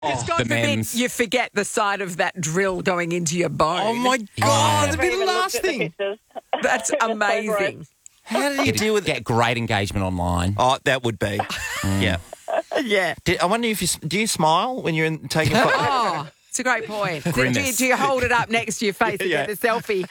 It's God the forbid men's. you forget the side of that drill going into your bone. Oh, my God. That'd be the Even last looked at the thing. pictures. That's It's so gross. amazing. How did you deal with it? Get great engagement online. Oh, that would be. Yeah. Yeah. I wonder if do you smile when you're taking a photo? Oh, it's a great point. Grimace. Do you hold it up next to your face and Yeah. get the selfie?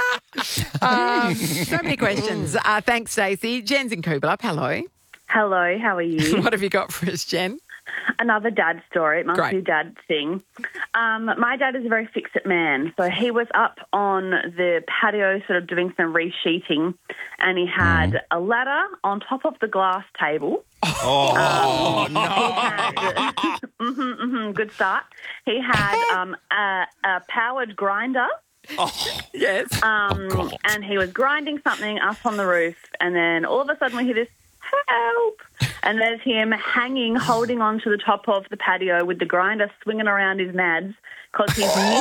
So many questions. Thanks, Stacey. Jen's in Coolbellup. Hello. Hello, how are you? What have you got for us, Jen? Another dad story. It must Great. be Dad's thing. My dad is a very fix-it man. So he was up on the patio sort of doing some resheeting, and he had a ladder on top of the glass table. Oh, No. Good start. He had a powered grinder. Yes. God. And he was grinding something up on the roof, and then all of a sudden we hear this, help! And there's him hanging, holding on to the top of the patio with the grinder swinging around his nads because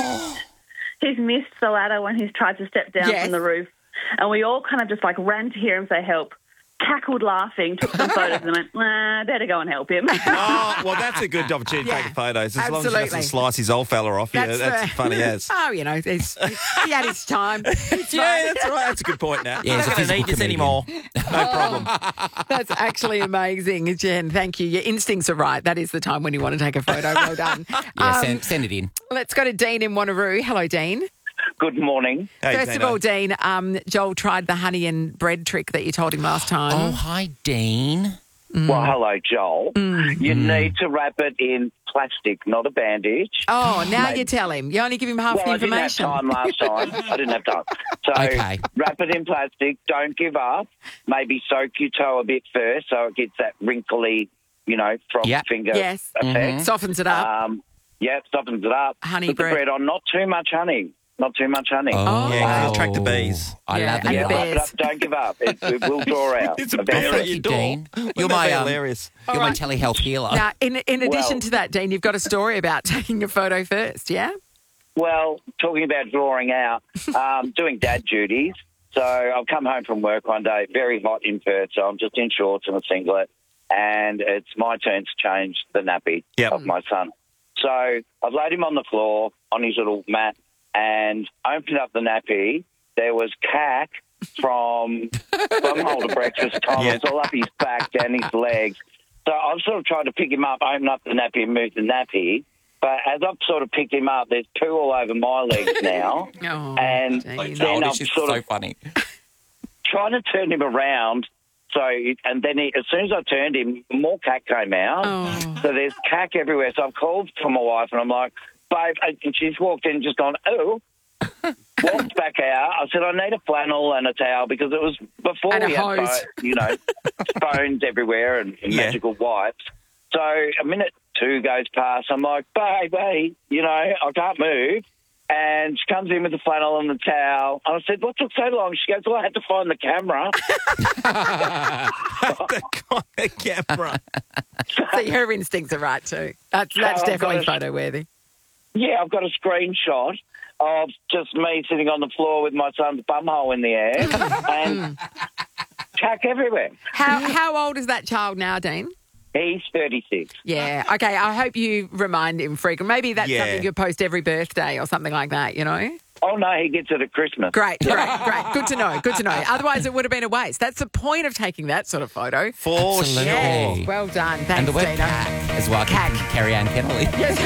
he's missed the ladder when he's tried to step down Yes. from the roof. And we all kind of just like ran to hear him say help, cackled laughing, took some photos and went, better go and help him. Oh, well, that's a good opportunity to Yeah, take photos. As long as he absolutely. doesn't slice his old fella off. That's funny as. Oh, you know, he had his time. It's Yeah, fine. that's right. That's a good point now. Yeah, he's a I don't physical need this comedian. anymore. No problem. That's actually amazing, Jen. Thank you. Your instincts are right. That is the time when you want to take a photo. Well done. Yeah, send it in. Let's go to Dean in Wanneroo. Hello, Dean. Good morning. Hey, First of Dana. all, Dean, Joel tried the honey and bread trick that you told him last time. Oh, hi, Dean. Well, hello, Joel. You need to wrap it in plastic, not a bandage. Oh, now you tell him. You only give him half Well, the I didn't have information. time last time. I didn't have time. So Okay. wrap it in plastic. Don't give up. Maybe soak your toe a bit first so it gets that wrinkly, frog Yeah. finger Yes. effect. Softens it up. Softens it up. Honey Put bread. the bread on. Not too much honey. Not too much honey. Oh. Yeah, 'cause it'll attract the bees. I Yeah, love and it. the Wrap it bears. up. Don't give up. It will draw out. It's a eventually. bear at your door. Dean. Wouldn't You're that my be hilarious. You're my telehealth healer. Now, in addition Well- to that, Dean, you've got a story about taking a photo first, yeah? Well, talking about drawing out, doing dad duties. So I've come home from work one day, very hot in Perth, so I'm just in shorts and a singlet, and it's my turn to change the nappy Yep. of my son. So I've laid him on the floor on his little mat and opened up the nappy. There was cack from bumhole to breakfast time. Yeah. It was all up his back, down his legs. So I've sort of tried to pick him up, open up the nappy and move the nappy. But as I've sort of picked him up, there's poo all over my legs now. Oh, And Dean. then Childish I've is sort so of funny. trying to turn him around. So, and then as soon as I turned him, more cack came out. Oh. So there's cack everywhere. So I've called for my wife and I'm like, babe, and she's walked in and just gone, oh. Walked back out. I said, I need a flannel and a towel because it was before And a we had, hose. phones everywhere and Yeah. magical wipes. So a minute two goes past. I'm like, babe, hey, I can't move. And she comes in with the flannel and the towel. And I said, what took so long? She goes, well, I had to find the camera. The camera. See, her instincts are right too. That's I've definitely got photo worthy. Yeah, I've got a screenshot of just me sitting on the floor with my son's bumhole in the air and cack everywhere. How old is that child now, Dean? He's 36. Yeah. Okay. I hope you remind him frequently. Maybe that's Yeah. something you post every birthday or something like that, Oh, no, he gets it at Christmas. Great. Good to know. Good to know. Otherwise, it would have been a waste. That's the point of taking that sort of photo. For Absolutely. sure. Yes. Well done. Thanks, And the word Dina. cack as well. Cack. Carrie Ann Kennelly. Yes.